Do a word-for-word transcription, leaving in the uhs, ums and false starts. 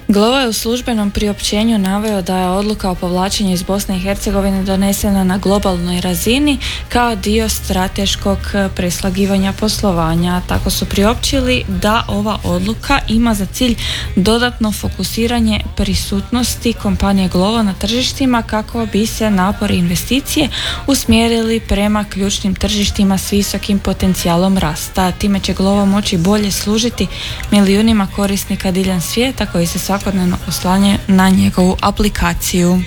Glovo je u službenom priopćenju naveo da je odluka o povlačenju iz Bosne i Hercegovine donesena na globalnoj razini kao dio strateškog preslagivanja poslovanja. Tako su priopćili da ova odluka ima za cilj dodatno fokusiranje prisutnosti kompanije Glovo na tržištima kako bi se napori investicije usmjerili prema ključnim tržištima s visokim potencijalom rasta. Time će Glovo moći bolje služiti milijunima korisnika diljem svijeta koji se svakodnevno oslanjaju na njegovu aplikaciju.